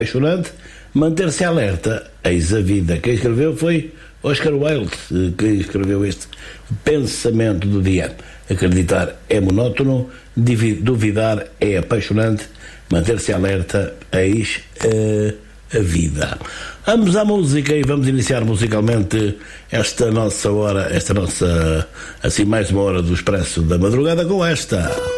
apaixonante, manter-se alerta, eis a vida. Quem escreveu foi Oscar Wilde, que escreveu este pensamento do dia. Acreditar é monótono, duvidar é apaixonante, manter-se alerta, eis a vida. Vamos à música e vamos iniciar musicalmente esta nossa hora, assim mais uma hora do Expresso da Madrugada com esta.